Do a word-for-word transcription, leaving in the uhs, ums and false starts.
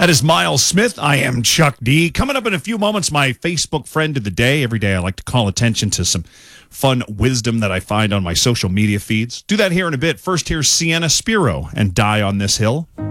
That is Miles Smith. I am Chuck D. Coming up in a few moments, my Facebook friend of the day. Every day I like to call attention to some fun wisdom that I find on my social media feeds. Do that here in a bit. First, here's Sienna Spiro and Die on This Hill.